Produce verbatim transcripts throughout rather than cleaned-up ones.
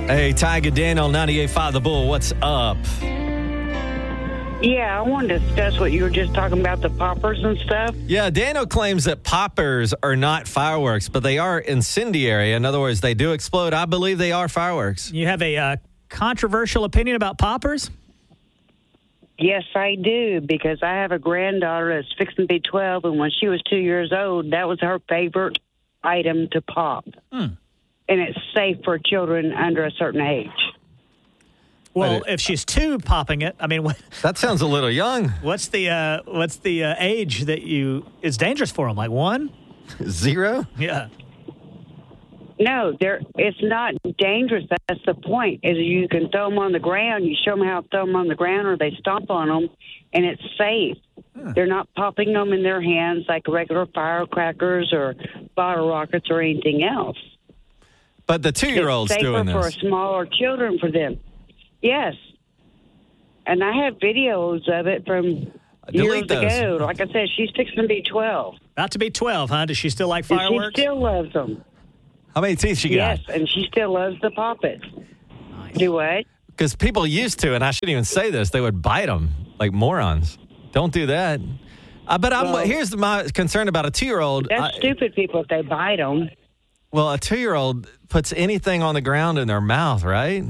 Hey, Tiger Daniel, ninety-eight point five The Bull, what's up? Yeah, I wanted to discuss what you were just talking about, the poppers and stuff. Yeah, Daniel claims that poppers are not fireworks, but they are incendiary. In other words, they do explode. I believe they are fireworks. You have a uh, controversial opinion about poppers? Yes, I do, because I have a granddaughter that's fixing to be twelve, and when she was two years old, that was her favorite item to pop. Hmm. And it's safe for children under a certain age. Well, if she's two popping it, I mean, what, That sounds a little young. what's the uh, what's the uh, age that you is dangerous for them? Like one? Zero? Yeah. No, they're, it's not dangerous. That's the point, is you can throw them on the ground. You show them how to throw them on the ground, or they stomp on them, and it's safe. Huh. They're not popping them in their hands like regular firecrackers or bottle rockets or anything else. But the two-year-old's It's safer doing for this. smaller children for them. Yes. And I have videos of it from Delete years those. ago. Like I said, she's fixing to be twelve. About to be twelve, huh? Does she still like And fireworks? she still loves them. How many teeth she got? Yes, and she still loves the poppets. Nice. Do what? Because people used to, and I shouldn't even say this, they would bite them like morons. Don't do that. Uh, but I'm, Well, here's my concern about a two-year-old. That's I- stupid people if they bite them. Well, a two-year-old puts anything on the ground in their mouth, right?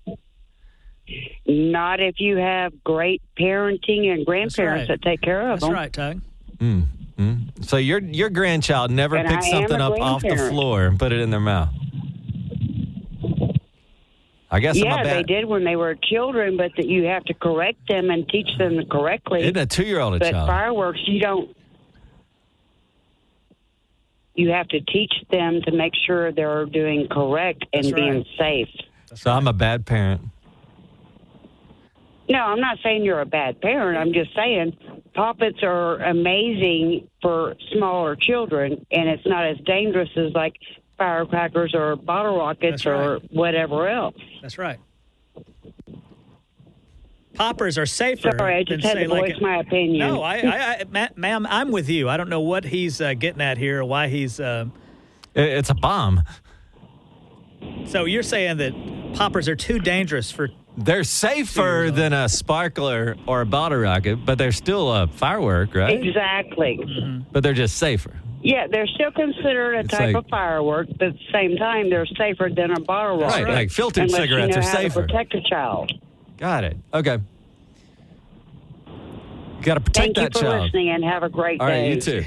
Not if you have great parenting and grandparents right. that take care of That's them. right, Tug. Mm, mm. So your your grandchild never And picked I am something a up off the grandparent. floor and put it in their mouth. I guess I'm Yeah, a they bad. did when they were children, but that you have to correct them and teach them correctly. Isn't a two-year-old a But child? fireworks, you don't. You have to teach them to make sure they're doing correct and That's being right. safe. So I'm a bad parent. No, I'm not saying you're a bad parent. I'm just saying poppets are amazing for smaller children, and it's not as dangerous as like firecrackers or bottle rockets That's right. or whatever else. That's right. Poppers are safer. Sorry, I than, just had say, to voice like a- my opinion. No, I, I, I ma- ma'am, I'm with you. I don't know what he's uh, getting at here or why he's. Uh, I- It's a bomb. so you're saying that poppers are too dangerous for. They're safer Two-year-old. than a sparkler or a bottle rocket, but they're still a firework, right? Exactly. But they're just safer. Yeah, they're still considered a It's type like- of firework, but at the same time, they're safer than a bottle rocket. Right, like filtered unless cigarettes you know are how safer. To protect a child. Got it. Okay. You got to protect Thank you that for child. listening, and have a great All right, day. you too.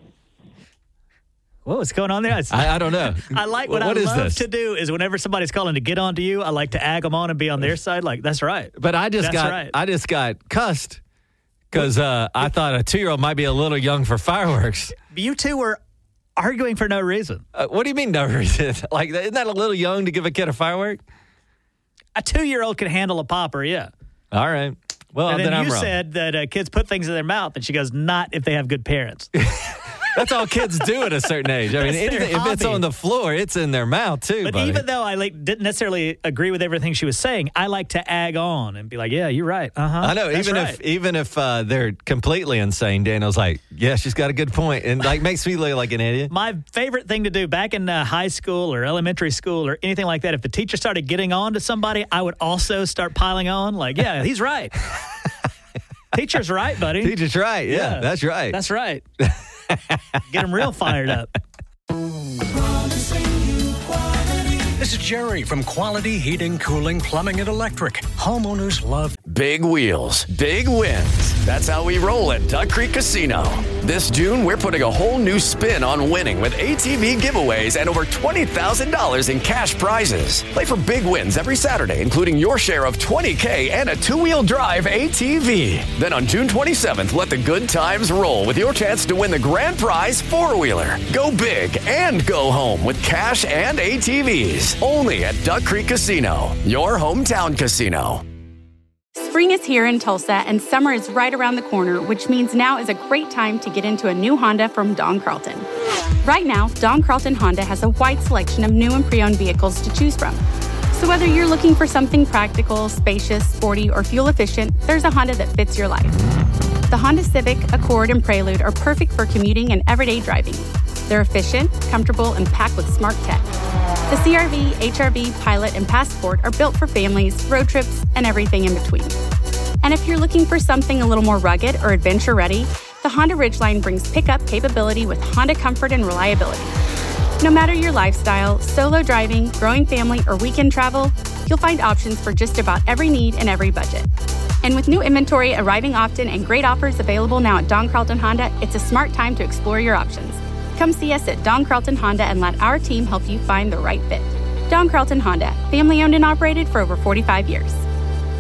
What was going on there? It's- I, I don't know. I like what, What I is love this? to do is whenever somebody's calling to get on to you, I like to ag them on and be on their side. Like, that's right. But I just That's got right. I just got cussed because uh, I thought a two-year-old might be a little young for fireworks. You two were arguing for no reason. Uh, what do you mean no reason? Like, isn't that a little young to give a kid a firework? A two-year-old can handle a popper, yeah. All right. Well, and then, then I'm you wrong. said that uh, kids put things in their mouth, and she goes, not if they have good parents. That's all kids do at a certain age. I mean, That's their anything, if it's hobby. on the floor, it's in their mouth too. But buddy. even though I like didn't necessarily agree with everything she was saying, I like to ag on and be like, yeah, you're right. Uh-huh. I know, That's even right. if even if uh, they're completely insane, Daniel's like, yeah, she's got a good point, and like makes me look like an idiot. My favorite thing to do back in uh, high school or elementary school or anything like that, if the teacher started getting on to somebody, I would also start piling on. Like, yeah, he's right. Teacher's right, buddy. Teacher's right. Yeah, Yeah. that's right. That's right. Get them real fired up. This is Jerry from Quality Heating, Cooling, Plumbing, and Electric. Homeowners love Big wheels, big wins. That's how we roll at Duck Creek Casino. This June, we're putting a whole new spin on winning with A T V giveaways and over twenty thousand dollars in cash prizes. Play for big wins every Saturday, including your share of twenty K and a two-wheel drive A T V. Then on June twenty-seventh, let the good times roll with your chance to win the grand prize four-wheeler. Go big and go home with cash and A T Vs. Only at Duck Creek Casino, your hometown casino. Spring is here in Tulsa, and summer is right around the corner, which means now is a great time to get into a new Honda from Don Carlton. Right now, Don Carlton Honda has a wide selection of new and pre-owned vehicles to choose from. So whether you're looking for something practical, spacious, sporty, or fuel-efficient, there's a Honda that fits your life. The Honda Civic, Accord, and Prelude are perfect for commuting and everyday driving. They're efficient, comfortable, and packed with smart tech. The C R V, H R V, Pilot, and Passport are built for families, road trips, and everything in between. And if you're looking for something a little more rugged or adventure-ready, the Honda Ridgeline brings pickup capability with Honda comfort and reliability. No matter your lifestyle, solo driving, growing family, or weekend travel, you'll find options for just about every need and every budget. And with new inventory arriving often and great offers available now at Don Carlton Honda, it's a smart time to explore your options. Come see us at Don Carlton Honda and let our team help you find the right fit. Don Carlton Honda, family owned and operated for over forty-five years.